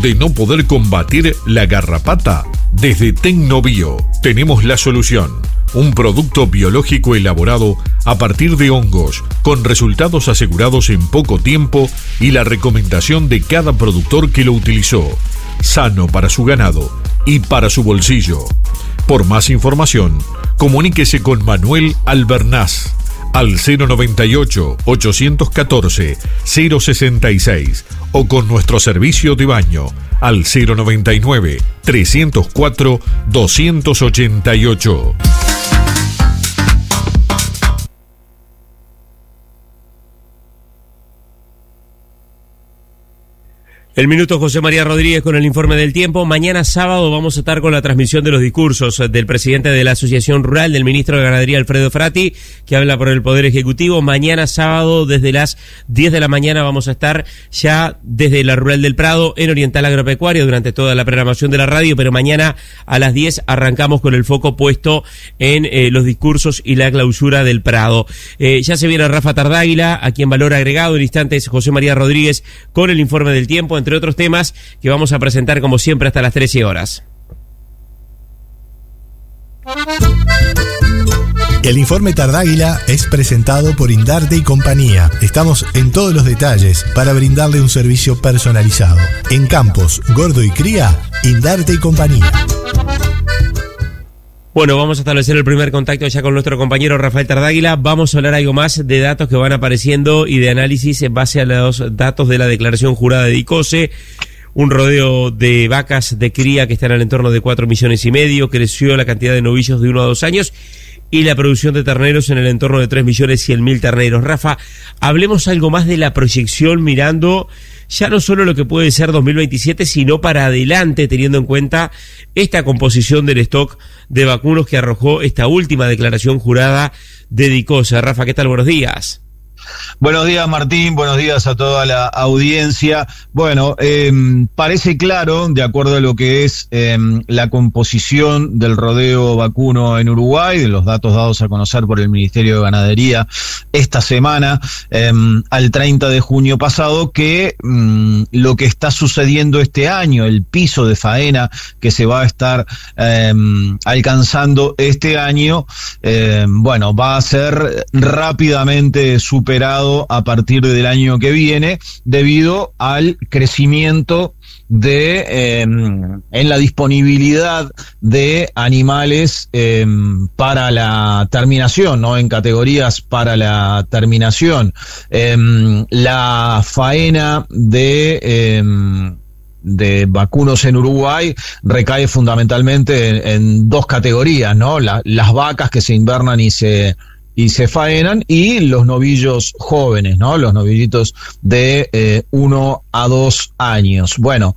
de no poder combatir la garrapata? Desde Tecnobio tenemos la solución. Un producto biológico elaborado a partir de hongos, con resultados asegurados en poco tiempo y la recomendación de cada productor que lo utilizó. Sano para su ganado y para su bolsillo. Por más información, comuníquese con Manuel Albernaz al 098-814-066 o con nuestro servicio de baño al 099-304-288. El minuto José María Rodríguez con el informe del tiempo. Mañana sábado vamos a estar con la transmisión de los discursos del presidente de la Asociación Rural, del ministro de Ganadería Alfredo Frati, que habla por el Poder Ejecutivo. Mañana sábado desde las 10 de la mañana vamos a estar ya desde la Rural del Prado en Oriental Agropecuario durante toda la programación de la radio, pero mañana a las 10 arrancamos con el foco puesto en los discursos y la clausura del Prado. Ya se viene Rafa Tardáguila, aquí en Valor Agregado. En instantes José María Rodríguez con el informe del tiempo, entre otros temas que vamos a presentar como siempre hasta las 13 horas. El informe Tardáguila es presentado por Indarte y Compañía. Estamos en todos los detalles para brindarle un servicio personalizado. En Campos, Gordo y Cría, Indarte y Compañía. Bueno, vamos a establecer el primer contacto ya con nuestro compañero Rafael Tardáguila. Vamos a hablar algo más de datos que van apareciendo y de análisis en base a los datos de la declaración jurada de DICOSE. Un rodeo de vacas de cría que están al entorno de 4,5 millones. Creció la cantidad de novillos de 1 a 2 años y la producción de terneros en el entorno de 3.100.000 terneros. Rafa, hablemos algo más de la proyección mirando ya no solo lo que puede ser 2027, sino para adelante, teniendo en cuenta esta composición del stock de vacunos que arrojó esta última declaración jurada de DICOSE. Rafa, ¿qué tal? Buenos días. Buenos días, Martín, buenos días a toda la audiencia. Bueno, parece claro, de acuerdo a lo que es la composición del rodeo vacuno en Uruguay, de los datos dados a conocer por el Ministerio de Ganadería esta semana, al 30 de junio pasado, que lo que está sucediendo este año, el piso de faena que se va a estar alcanzando este año, bueno, va a ser rápidamente superado a partir del año que viene, debido al crecimiento en la disponibilidad de animales para la terminación, ¿no? En categorías para la terminación. La faena de vacunos en Uruguay recae fundamentalmente en 2 categorías, ¿no? Las vacas que se invernan y se faenan, y los novillos jóvenes, ¿no? Los novillitos de 1 a 2 años. Bueno,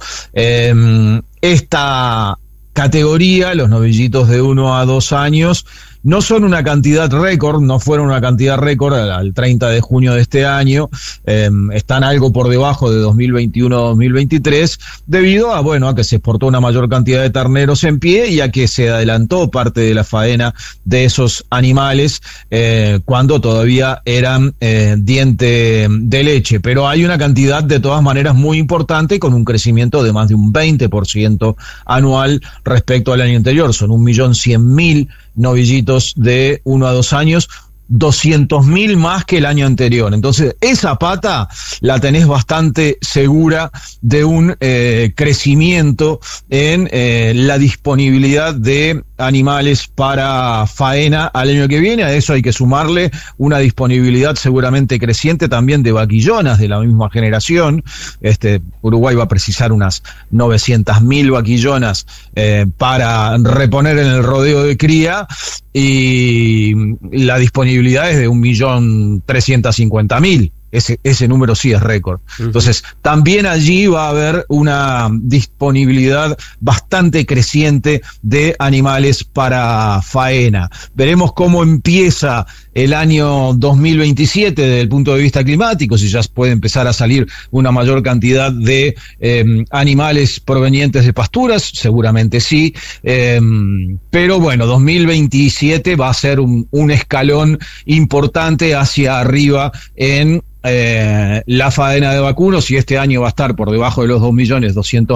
esta categoría, los novillitos de 1 a 2 años, no son una cantidad récord, no fueron una cantidad récord al 30 de junio de este año, están algo por debajo de 2021-2023, debido a, bueno, a que se exportó una mayor cantidad de terneros en pie y a que se adelantó parte de la faena de esos animales cuando todavía eran diente de leche. Pero hay una cantidad de todas maneras muy importante, con un crecimiento de más de un 20% anual respecto al año anterior. Son 1.100.000 novillitos de 1 a 2 años, 200.000 más que el año anterior. Entonces, esa pata la tenés bastante segura de un crecimiento en la disponibilidad de animales para faena al año que viene. A eso hay que sumarle una disponibilidad seguramente creciente también de vaquillonas de la misma generación. Uruguay va a precisar unas 900.000 vaquillonas para reponer en el rodeo de cría, y la disponibilidad es de 1.350.000. Ese número sí es récord. Entonces, también allí va a haber una disponibilidad bastante creciente de animales para faena. Veremos cómo empieza el año 2027 desde el punto de vista climático, si ya puede empezar a salir una mayor cantidad de animales provenientes de pasturas, seguramente sí, pero bueno, 2027 va a ser un escalón importante hacia arriba en la faena de vacunos, y este año va a estar por debajo de los 2.200.000